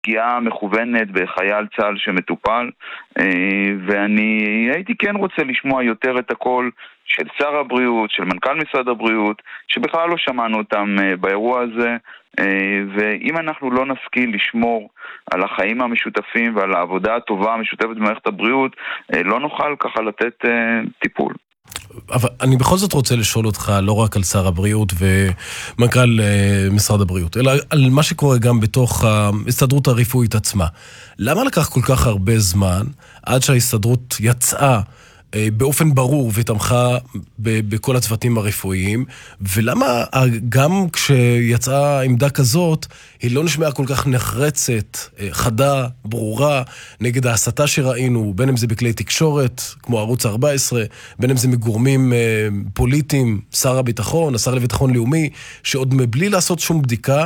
פגיעה מכוונת בחייל צה"ל שמטופל, ואני הייתי כן רוצה לשמוע יותר את הקול של שר הבריאות, של מנכ"ל משרד הבריאות, שבכלל לא שמענו אותם באירוע הזה, ואם אנחנו לא נשכיל לשמור על החיים המשותפים ועל העבודה הטובה המשותפת במערכת הבריאות, לא נוכל ככה לתת טיפול. אבל אני בכל זאת רוצה לשאול אותך לא רק על שר הבריאות ומנכ"ל משרד הבריאות, אלא על מה שקורה גם בתוך ההסתדרות הרפואית עצמה. למה לקח כל כך הרבה זמן עד שההסתדרות יצאה באופן ברור ותמכה בכל הצוותים הרפואיים, ולמה גם כשיצאה עמדה כזאת, היא לא נשמעה כל כך נחרצת, חדה, ברורה, נגד ההסתה שראינו, בין אם זה בכלי תקשורת, כמו ערוץ 14, בין אם זה מגורמים פוליטיים, שר הביטחון, השר לביטחון לאומי, שעוד מבלי לעשות שום בדיקה,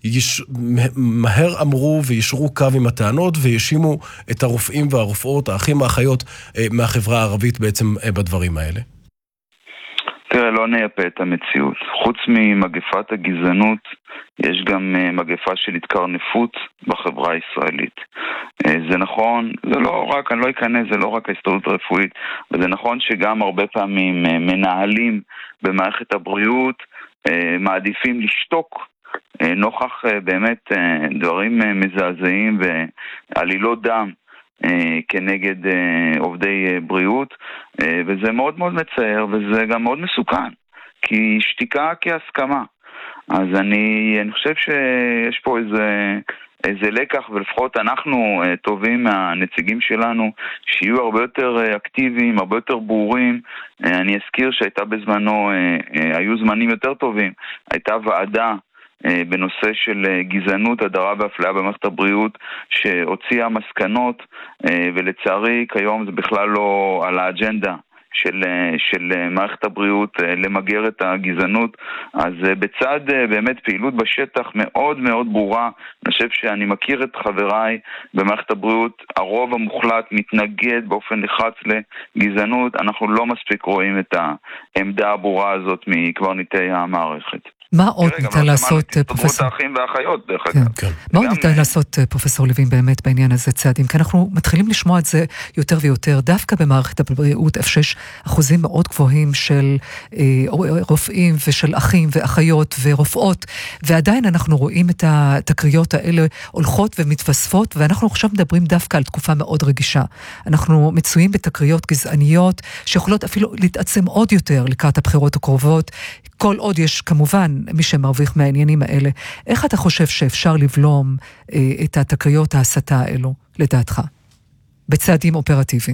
מהר אמרו וישרו קו עם הטענות וישימו את הרופאים והרופאות, האחים והאחיות מהחברה הערבית בעצם בדברים האלה. תראה, לא נייפה את המציאות. חוץ ממגפת הגזענות, יש גם מגפה של התקרנפות בחברה הישראלית. זה נכון, זה לא רק, אני לא אכנס, זה לא רק ההסתדרות הרפואית, וזה נכון שגם הרבה פעמים מנהלים במערכת הבריאות מעדיפים לשתוק, נוכח באמת דברים מזעזעים ועלילות דם כנגד עובדי בריאות, וזה מאוד מאוד מצער וזה גם מאוד מסוכן, כי שתיקה כהסכמה. אז אני חושב שיש פה איזה לקח, ולפחות אנחנו טובים מהנציגים שלנו שיהיו הרבה יותר אקטיביים, הרבה יותר ברורים. אני אזכיר שהייתה בזמנו, היו זמנים יותר טובים, הייתה ועדה בנושא של גזענות, הדרה ואפליה במערכת הבריאות שהוציאה מסקנות, ולצערי כיום זה בכלל לא על האג'נדה של מערכת הבריאות למגר את הגזענות. אז בצד באמת פעילות בשטח מאוד מאוד ברורה, אני חושב שאני מכיר את חבריי במערכת הבריאות, הרוב המוחלט מתנגד באופן נחרץ לגזענות. אנחנו לא מספיק רואים את העמדה הברורה הזאת מקברניטי המערכת. מה עוד ניתן לעשות, פרופסור? האחים והאחיות, דרך אגב. מה עוד ניתן לעשות, פרופסור לוין, באמת בעניין הזה צעדים? כי אנחנו מתחילים לשמוע את זה יותר ויותר, דווקא במערכת הבריאות, אחוזים מאוד גבוהים של רופאים ושל אחים ואחיות ורופאות, ועדיין אנחנו רואים את התקריות האלה הולכות ומתווספות, ואנחנו עכשיו מדברים דווקא על תקופה מאוד רגישה. אנחנו מצויים בתקריות גזעניות, שיכולות אפילו להתעצם עוד יותר לקראת הבחירות הקרובות, כל עוד יש כמובן מי שמרוויח מהעניינים האלה. איך אתה חושב שאפשר לבלום את התקריות ההסתה האלו, לדעתך? בצעדים אופרטיביים.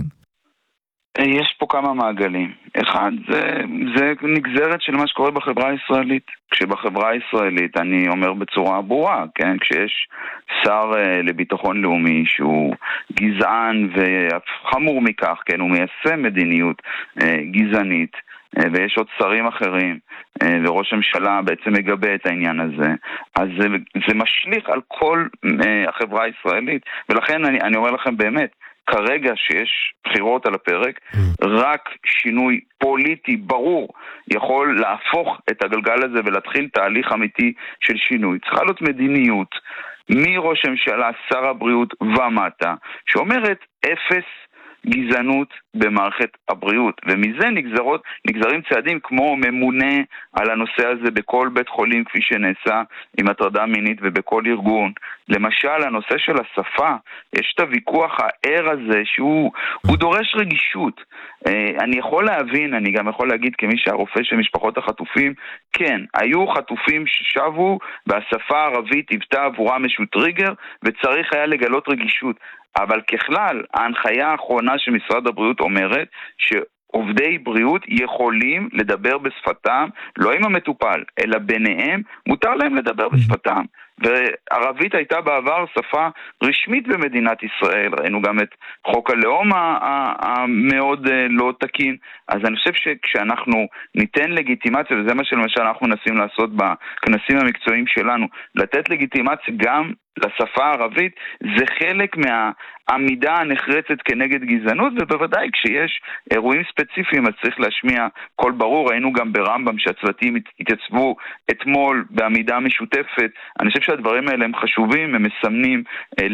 יש פה כמה מעגלים. אחד, זה נגזרת של מה שקורה בחברה הישראלית. כשבחברה הישראלית, אני אומר בצורה ברורה, כן? כשיש שר לביטחון לאומי שהוא גזען וחמור מכך, כן? הוא מיישם מדיניות גזענית, ויש עוד שרים אחרים, וראש הממשלה בעצם מגבה את העניין הזה, אז זה משליך על כל החברה הישראלית, ולכן אני אומר לכם באמת, כרגע שיש בחירות על הפרק, רק שינוי פוליטי ברור יכול להפוך את הגלגל הזה ולהתחיל תהליך אמיתי של שינוי. צריכה להיות מדיניות מראש הממשלה, שר הבריאות ומטה, שאומרת אפס גזענות במערכת הבריאות, ומזה נגזרים צעדים כמו ממונה על הנושא הזה בכל בית חולים כפי שנעשה עם הטרדה מינית ובכל ארגון. למשל הנושא של השפה, יש את הוויכוח הער הזה שהוא דורש רגישות. אני יכול להבין, אני גם יכול להגיד כמי שהרופא של משפחות החטופים, כן, היו חטופים ששבו והשפה הערבית היוותה עבורם איזשהו טריגר וצריך היה לגלות רגישות. אבל ככלל, ההנחיה האחרונה של משרד הבריאות אומרת שעובדי בריאות יכולים לדבר בשפתם, לא עם המטופל, אלא ביניהם, מותר להם לדבר בשפתם. וערבית הייתה בעבר שפה רשמית במדינת ישראל, ראינו גם את חוק הלאום המאוד לא תקין. אז אני חושב שכשאנחנו ניתן לגיטימציה, וזה מה שלמשל אנחנו מנסים לעשות בכנסים המקצועיים שלנו, לתת לגיטימציה גם לשפה הערבית, זה חלק מהעמידה הנחרצת כנגד גזענות, ובוודאי כשיש אירועים ספציפיים אז צריך להשמיע קול ברור. ראינו גם ברמב"ם שהצוותים התייצבו אתמול בעמידה משותפת. אני חושב שהדברים האלה הם חשובים, הם מסמנים